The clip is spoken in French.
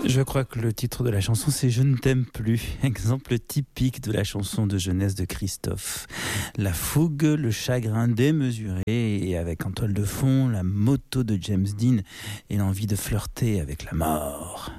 Je crois que le titre de la chanson, c'est Je ne t'aime plus. Exemple typique de la chanson de jeunesse de Christophe. La fougue, le chagrin démesuré et avec en toile de fond la moto de James Dean et l'envie de flirter avec la mort.